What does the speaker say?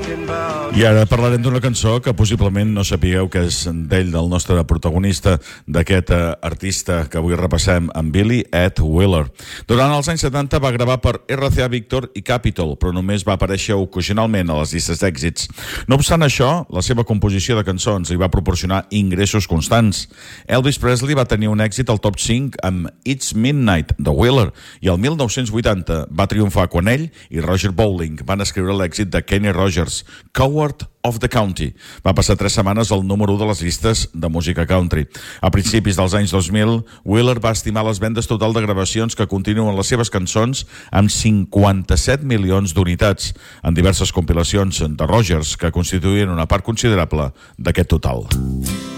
I ara parlarem d'una cançó que possiblement no sapigueu que és d'ell, del nostre protagonista, d'aquest artista que avui repassem, en Billy Ed Wheeler. Durant els anys 70 va gravar per RCA Victor i Capitol, però només va aparèixer ocasionalment a les llistes d'èxits. No obstant això, la seva composició de cançons li va proporcionar ingressos constants. Elvis Presley va tenir un èxit al top 5 amb It's Midnight, de Wheeler, i el 1980 va triomfar quan ell i Roger Bowling van escriure l'èxit de Kenny Rogers, Coward of the County. Va passar 3 setmanes al número 1 de les llistes de música country. A principis dels anys 2000, Wheeler va estimar les vendes total de gravacions que continuen les seves cançons amb 57 milions d'unitats en diverses compilacions de Rogers que constituïen una part considerable d'aquest total.